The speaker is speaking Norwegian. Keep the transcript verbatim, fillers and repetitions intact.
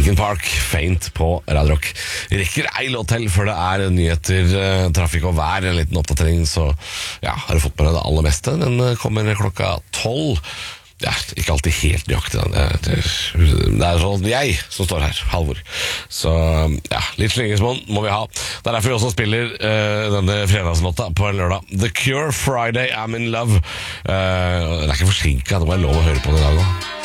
Linkin Park, Faint på Radio Rock. Vi rekker ei låt til før det er nyheter, trafikk og vær. En liten oppdatering, så ja, har du fått med deg det aller meste. Den kommer klokka tolv. Ja, ikke alltid helt nøyaktig. Det er sånn jeg som står her, Halvor. Så ja, litt slingringsmonn må vi ha. Det er derfor vi også spiller uh, denne fredagslåta på en lørdag. The Cure, Friday, I'm in love. Uh, det er ikke forsinket, det må være lov å høre på den i dag også.